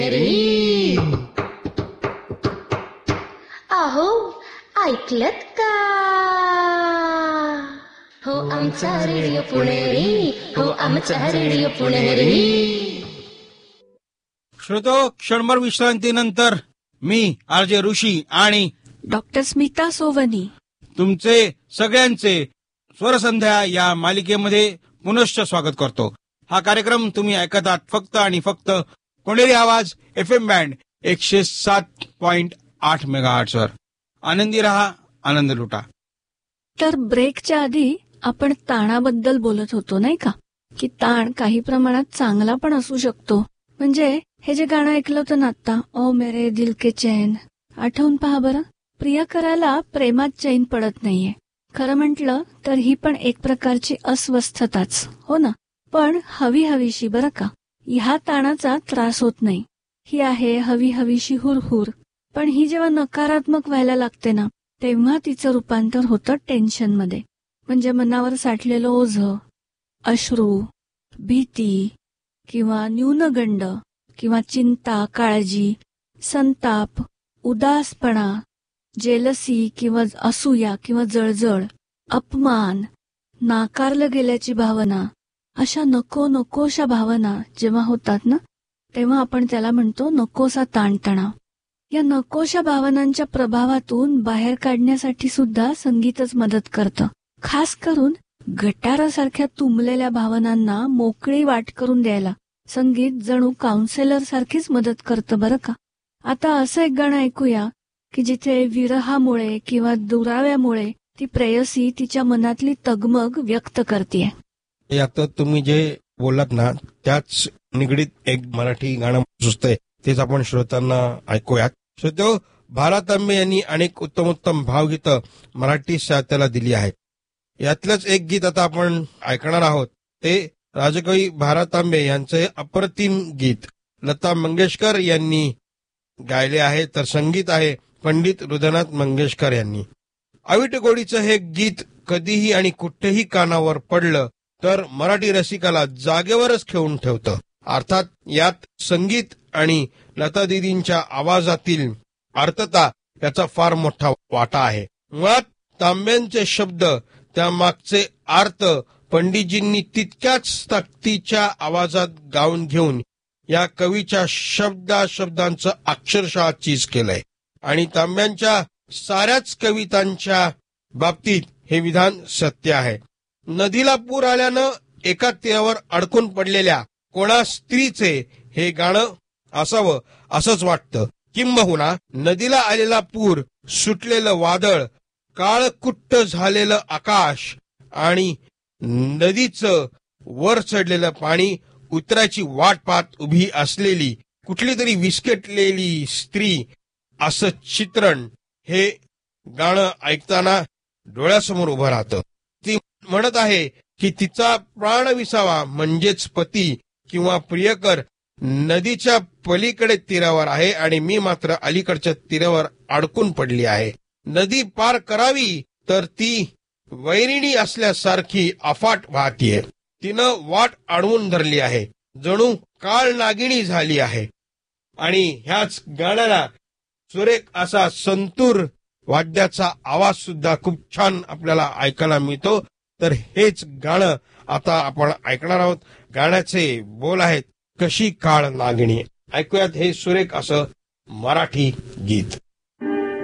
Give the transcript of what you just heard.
अहो ऐकलत का? हो आमचा रेडिओ पुणेरी, हो आमचा रेडिओ पुणेरी. श्रोतो, क्षणभर विश्रांतीनंतर मी आरजे ऋषी आणि डॉक्टर स्मिता सोवनी तुमचे सगळ्यांचे स्वरसंध्या या मालिकेमध्ये पुनश्च स्वागत करतो. हा कार्यक्रम तुम्ही ऐकत आहात फक्त आणि फक्त पुणेरी आवाज FM बँड 107.8 मेगाहर्ट्झवर. आनंदी रहा, आनंद लुटा. तर ब्रेकच्या आधी आपण ताणाबद्दल बोलत होतो नाही का, की ताण काही प्रमाणात चांगला पण असू शकतो. म्हणजे हे जे गाणं ऐकलं होतं ना आता, ओ मेरे दिल के चैन, आठवून पहा बरं. प्रियकराला प्रेमात चैन पडत नाहीये. खरं म्हटलं तर ही पण एक प्रकारची अस्वस्थताच हो ना, पण हवी हवीशी बरं का. ह्या ताणाचा त्रास होत नाही. ही आहे हवी हवीशी हुरहुर. पण ही जेव्हा नकारात्मक व्हायला लागते ना, तेव्हा तिचं रूपांतर होतं टेन्शनमध्ये. म्हणजे मनावर साठलेलं ओझं, अश्रू, भीती किंवा न्यूनगंड किंवा चिंता, काळजी, संताप, उदासपणा, जेलसी किंवा असूया किंवा जळजळ, अपमान, नाकारलं गेल्याची भावना, अशा नको नकोशा भावना जेव्हा होतात ना, तेव्हा आपण त्याला म्हणतो नकोसा ताणतणाव. या नकोशा भावनांच्या प्रभावातून बाहेर काढण्यासाठी सुद्धा संगीतच मदत करतं. खास करून गटारासारख्या तुंबलेल्या भावनांना मोकळी वाट करून द्यायला संगीत जणू काउन्सेलर सारखीच मदत करतं बरं का. आता असं एक गाणं ऐकूया की जिथे विरहामुळे किंवा दुराव्यामुळे ती प्रेयसी तिच्या मनातली तगमग व्यक्त करतेय. आता तुम्ही जे बोललात ना, त्याच निगडीत एक मराठी गाणं सुचतंय, तेच आपण श्रोत्यांना ऐकूयात. श्रोतो, भारा तांबे यांनी अनेक उत्तम उत्तम भावगीतं मराठी साहित्याला दिली आहेत. यातलंच एक गीत आता आपण ऐकणार आहोत. ते राजकवी भारा तांबे यांचे अप्रतिम गीत लता मंगेशकर यांनी गायले आहे, तर संगीत आहे पंडित हृदयनाथ मंगेशकर यांनी. अविट गोडीचं हे गीत कधीही आणि कुठेही कानावर पडलं तर मराठी रसिकाला जागेवरच खेळून ठेवतं. अर्थात यात संगीत आणि लता दीदींच्या आवाजातील अर्थता याचा फार मोठा वाटा आहे. मुळात तांब्यांचे शब्द, त्यामागचे अर्थ पंडितजींनी तितक्याच ताकदीच्या आवाजात गाऊन घेऊन या कवीच्या शब्दांचं अक्षरशः चीज केलंय. आणि तांब्यांच्या साऱ्याच कवितांच्या बाबतीत हे विधान सत्य आहे. नदीला पूर आल्यानं एका तीरावर अडकून पडलेल्या कोणा स्त्रीचे हे गाणं असावं असंच वाटतं. किंबहुना नदीला आलेला पूर, सुटलेलं वादळ, काळकुट्ट झालेलं आकाश आणि नदीचं वर चढलेलं पाणी, उतरायची वाट पाहत उभी असलेली कुठली तरी विस्कटलेली स्त्री, असं चित्रण हे गाणं ऐकताना डोळ्यासमोर उभं राहतं. ती म्हणत आहे की तिचा प्राण विसावा म्हणजेच पती किंवा प्रियकर नदीच्या पलीकडे तीरावर आहे आणि मी मात्र अलीकडच्या तीरावर अडकून पडली आहे. नदी पार करावी तर ती वैरिणी असल्यासारखी अफाट वाहतीये. तिनं वाट अडवून धरली आहे, जणू काळ नागिणी झाली आहे. आणि ह्याच गाण्याला सुरेख असा संतूर वाद्याचा आवाज सुद्धा खूप छान आपल्याला ऐकायला मिळतो. तर हेच गाणं आता आपण ऐकणार आहोत. गाण्याचे बोल आहेत कशी काळ नागिणी. ऐकूयात हे सुरेख असं मराठी गीत.